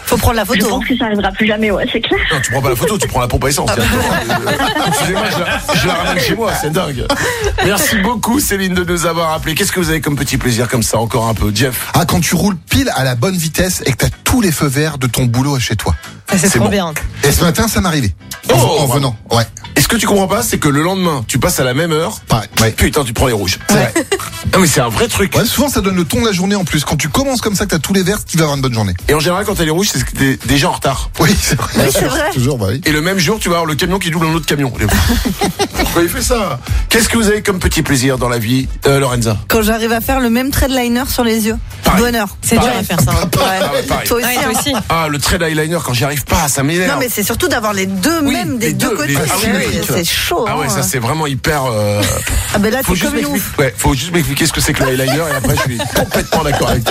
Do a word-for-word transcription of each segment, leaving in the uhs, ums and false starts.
Faut prendre la Je photo. pense que ça arrivera plus jamais, ouais, c'est clair. Non, tu prends pas la photo, tu prends la pompe à essence. Excusez-moi, je la, je la ramène chez moi, c'est dingue. Merci beaucoup Céline de nous avoir appelé. Qu'est-ce que vous avez comme petit plaisir comme ça, encore un peu, Jeff? Ah, quand tu roules pile à la bonne vitesse et que t'as tous les feux verts de ton boulot chez toi. Ça, c'est, C'est trop bon. bien. Et ce matin, ça m'est arrivé. En, Oh, en venant, ouais. Et ce que tu comprends pas, c'est que le lendemain, tu passes à la même heure. Pareil, ouais. Putain, tu prends les rouges. C'est vrai. Ah, mais c'est un vrai truc. Ouais, souvent ça donne le ton de la journée en plus. Quand tu commences comme ça, que t'as tous les verts, tu vas avoir une bonne journée. Et en général, quand t'as les rouges, c'est que t'es déjà en retard. Oui, c'est vrai. Oui, c'est vrai. Toujours, bah oui. Et le même jour, tu vas avoir le camion qui double un autre camion. Pourquoi il fait ça? Qu'est-ce que vous avez comme petit plaisir dans la vie, euh, Lorenza? Quand j'arrive à faire le même trait de liner sur les yeux. Pareil. Bonheur. C'est dur à faire ça. hein. Ah ouais, pareil. Toi aussi. Ouais, toi hein. aussi. Ah, le trait d'eyeliner, quand j'y arrive pas, ça m'énerve. Non, mais c'est surtout d'avoir les deux Oui, mêmes des les deux, deux, côtés. les- ah oui, c'est, oui. c'est chaud. Ah ouais, hein. ça c'est vraiment hyper. Euh... Ah ben là, Faut c'est juste comme une m'expliquer. ouf. Ouais, faut juste m'expliquer ce que c'est que l'eyeliner et après je suis complètement d'accord avec toi.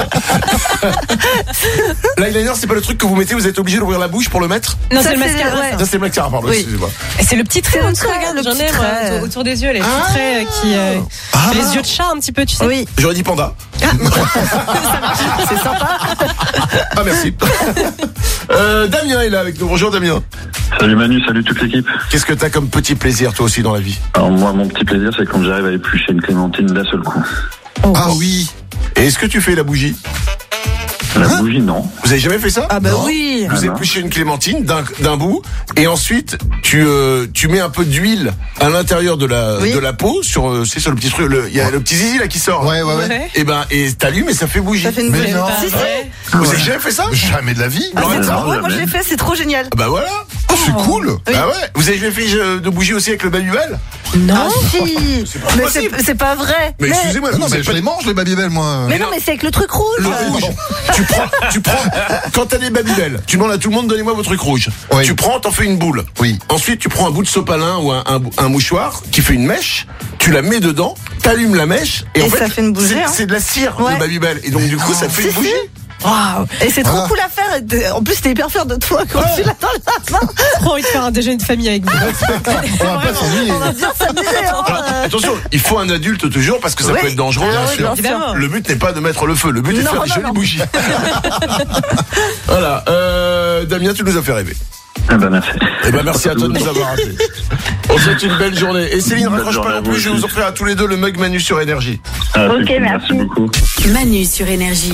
L'eyeliner, c'est pas le truc que vous mettez, vous êtes obligé d'ouvrir la bouche pour le mettre. Non, Ça, c'est le c'est- mascara. ouais. ça. Ça c'est le mascara, pardon. Oui. Excusez-moi. Et c'est le petit trait C'est le en dessous, trait, regarde, le j'en petit ai moi, trait. autour- autour des yeux, les petits Ah. traits euh, qui. Euh, Ah. Les yeux de chat un petit peu, tu sais. Oui, J'aurais dit panda. c'est sympa. Ah merci. euh, Damien est là avec nous. Bonjour Damien. Salut Manu, salut toute l'équipe. Qu'est-ce que t'as comme petit plaisir toi aussi dans la vie? Alors moi, mon petit plaisir, c'est quand j'arrive à éplucher une clémentine d'un seul coup. Ah oui. Et est-ce que tu fais la bougie? La bougie, non. Vous avez jamais fait ça? Ah ben Non. oui. Vous Ah non. épluchez une clémentine d'un, d'un bout et ensuite tu euh, tu mets un peu d'huile à l'intérieur de la Oui. de la peau sur euh, c'est sur le petit truc le- il y a le petit zizi là qui sort. Ouais, ouais, ouais. Ouais. Et ben et t'allumes et ça fait bougie. Ça fait une Mais bougie. non. Si, si. Ouais. Vous avez jamais fait ça? Jamais de la vie. Ah, c'est non, trop- ouais, moi je jamais. l'ai fait, c'est trop génial. Bah voilà. Oh, c'est cool. Bah ouais. Vous avez jamais fait euh, de bougie aussi avec le Babybel? Non. Ah si. pas Mais possible. c'est, c'est pas vrai. Mais excusez-moi, Ah non, vous mais avez je pas- les mange, les Babybel, moi. Mais non, mais c'est avec le truc rouge. le rouge. tu prends, tu prends. Quand t'as des Babybel, tu demandes à tout le monde donnez-moi vos trucs rouges. Oui. Tu prends, t'en fais une boule. Oui. Ensuite, tu prends un bout de sopalin ou un, un, un mouchoir qui fait une mèche. Tu la mets dedans, t'allumes la mèche et, en Et fait, ça fait une bougie, c'est, hein. c'est de la cire Ouais. de Babybel et donc du coup ça fait Si, une bougie. Waouh. Et c'est trop Voilà. cool à faire. Et t'es- En plus, t'es hyper fier de toi quand tu l'as dans la main. Trop envie de faire un déjeuner de famille avec vous. On va pas s'ennuyer. On va bien s'amuser. Hein. Alors, attention, il faut un adulte toujours parce que ça Oui. peut être dangereux. Ah bien oui, sûr. bien Évidemment. Le but n'est pas de mettre le feu, le but est de Non, faire des non, jolies non. bougies. Voilà, euh, Damien, tu nous as fait rêver. Ah bah merci. Eh ben merci à toi de nous avoir appelés. On souhaite une belle journée. Et Céline, Bonne raccroche journée pas à non vous plus, je vais aussi. vous offrir à tous les deux le mug Manu sur Énergie. Ah, c'est Ok, cool, merci. beaucoup. Manu sur Énergie.